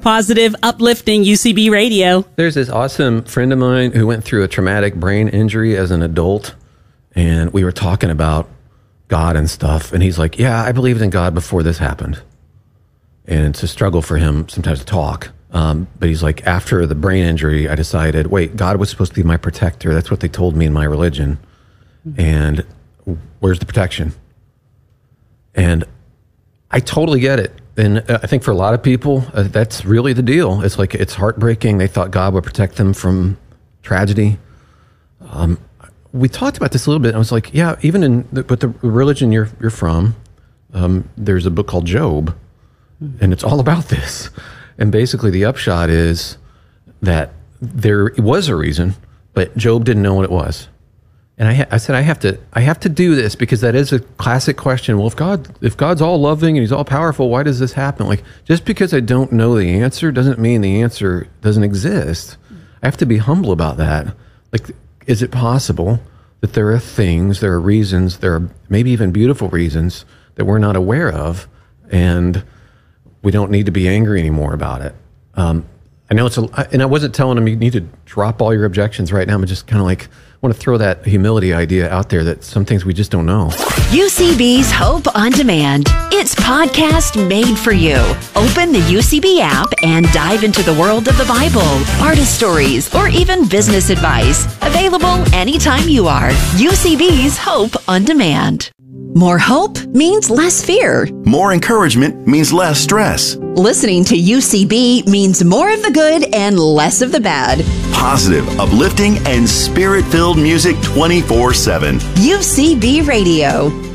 positive, uplifting UCB radio. There's this awesome friend of mine who went through a traumatic brain injury as an adult, and we were talking about God and stuff, and he's like, yeah, I believed in God before this happened. And it's a struggle for him sometimes to talk. But he's like, after the brain injury, I decided, wait, God was supposed to be my protector. That's what they told me in my religion. And where's the protection? And I totally get it. And I think for a lot of people, that's really the deal. It's like, it's heartbreaking. They thought God would protect them from tragedy. We talked about this a little bit. I was like, yeah, even with the religion you're from, there's a book called Job, and it's all about this. And basically the upshot is that there was a reason, but Job didn't know what it was. And I said, I have to do this because that is a classic question. Well, if God's all loving and he's all powerful, why does this happen? Like, just because I don't know the answer doesn't mean the answer doesn't exist. I have to be humble about that. Like, is it possible that there are things, there are reasons, there are maybe even beautiful reasons that we're not aware of, and we don't need to be angry anymore about it? I know and I wasn't telling him you need to drop all your objections right now. I'm just kind of like, I want to throw that humility idea out there that some things we just don't know. UCB's Hope on Demand. It's podcast made for you. Open the UCB app and dive into the world of the Bible, artist stories, or even business advice. Available anytime you are. UCB's Hope on Demand. More hope means less fear. More encouragement means less stress. Listening to UCB means more of the good and less of the bad. Positive, uplifting, and spirit-filled music 24/7. UCB Radio.